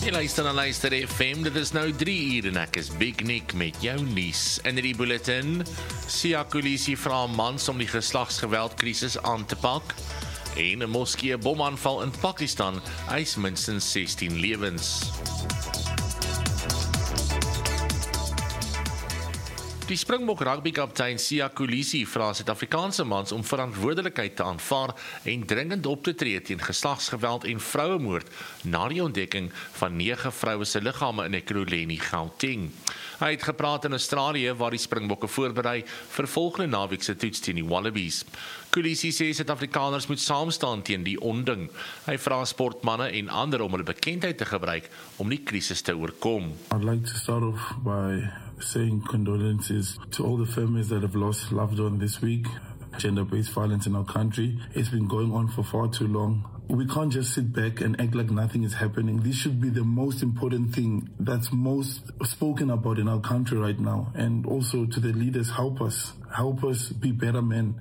Jy luister na Luister FM, dit is nou 3 uur en ek is Big Nick met jou nuus. In die bulletin, Siya Kolisi vra mans om die geslagsgeweldkrisis aan te pak. En 'n moskee bomaanval in Pakistan eis minstens 16 lewens. Die Springbok rugbykaptein Siya Kolisi vra Suid-Afrikaanse mans om verantwoordelikheid te aanvaar en dringend op te tree teen geslagsgeweld en vrouemoord na die ontdekking van 9 vroue se liggame in Ekurhuleni, Gauteng. Hy het gepraat in Australië waar die Springbokke voorberei vir volgende naweek se toets teen die Wallabies. Kolisi sê Suid-Afrikaners moet saamstaan teen die onding. Hy vra sportmanne en ander om hulle bekendheid te gebruik om die krisis te oorkom. I'd like to start off by saying condolences to all the families that have lost loved ones this week. Gender-based violence in our country, it's been going on for far too long. We can't just sit back and act like nothing is happening. This should be the most important thing that's most spoken about in our country right now. And also to the leaders, help us be better men.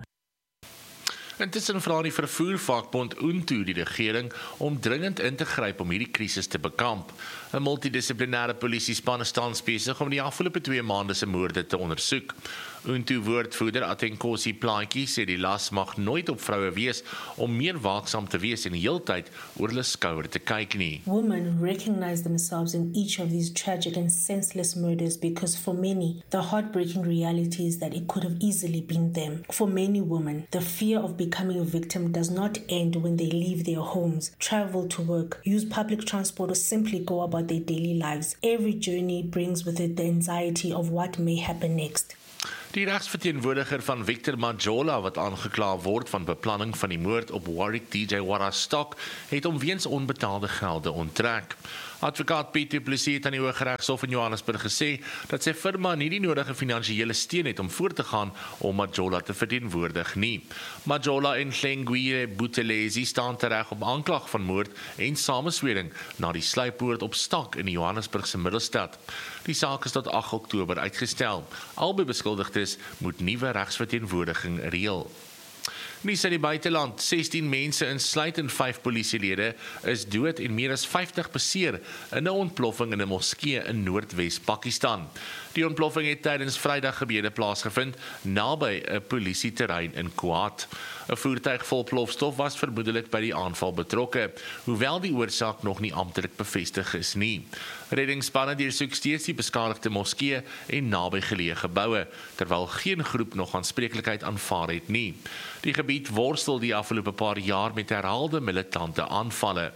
Intussen vra die vervoervakbond Untu die regering om dringend in te gryp om hierdie krisis te bekamp. 'n Multidissiplinêre polisiespan is tans besig om die afgelope 2 maande se moorde te ondersoek. Untu woordvoerder Athenkosi Plaatjie sê die las mag nooit op vroue wees om meer waaksaam te wees en heeltyd oor hulle skouer te kyk nie. Women recognize themselves in each of these tragic and senseless murders because for many, the heartbreaking reality is that it could have easily been them. For many women, the fear of becoming a victim does not end when they leave their homes, travel to work, use public transport or simply go about their daily lives. Every journey brings with it the anxiety of what may happen next. Die regsverteenwoordiger van Victor Majola wat aangekla word van beplanning van die moord op Warwick DJ Warastok het hom weens onbetaalde gelde onttrek. Advokaat Piet du Plessis het aan die Hooggeregshof in Johannesburg gesê dat sy firma nie die nodige finansiële steun het om voort te gaan om Majola te verteenwoordig nie. Majola en Hlengwe Buthelezi staan tereg op aanklag van moord en sameswering na die sluipmoord op Stok in die Johannesburgse Middelstad. Die saak is tot 8 Oktober uitgestel. Albei beskuldigdes moet nuwe regsverteenwoordiging reël. Nuus uit die buiteland, 16 mense insluitend 5 polisielede is dood en meer as 50 beseer in 'n ontploffing in 'n moskee in Noordwes Pakistan. Die ontploffing het tydens Vrydag gebeure plaasgevind naby 'n polisieterrein in Kuwait. 'n Voertuig vol plofstof was vermoedelik by die aanval betrokke, hoewel die oorsaak nog nie amptelik bevestig is nie. Reddingsspanne deursoek steeds die beskadigde moskee en nabygeleë geboue, terwyl geen groep nog aanspreeklikheid aanvaar het nie. Die gebied worstel die afgelope paar jaar met herhaalde militante aanvalle.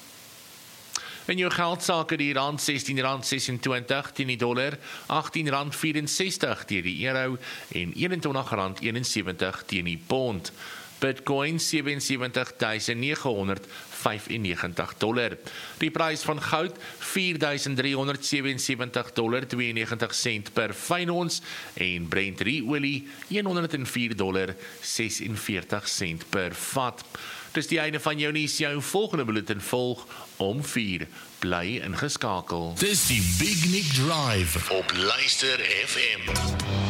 In jou geldsake die rand R16.26 teen die dollar, R18.64 teen die euro en R21.71 teen die pond. Bitcoin $77,995. Die prys van goud $4,377.92 per fyn ons en Brent olie $104.46 per vat. Dis die einde van jou nuus, jou volgende bulletin volg om 4. Bly ingeskakel. Dis die Big Nick Drive op Luister FM.